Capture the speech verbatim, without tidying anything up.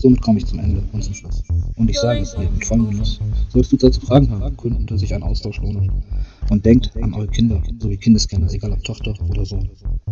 Somit komme ich zum Ende und zum Schluss. Und ich sage es dir mit vollem Genuss. Solltest du dazu Fragen haben, könnte sich ein Austausch lohnen. Und denkt an eure Kinder sowie Kindeskinder, egal ob Tochter oder Sohn.